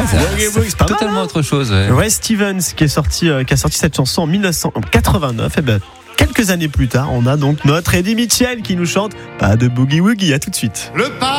C'est pas totalement mal, autre chose. Ouais, Stevens qui a sorti cette chanson en 1989. Et ben, quelques années plus tard, on a donc notre Eddie Mitchell qui nous chante pas de boogie woogie. À tout de suite.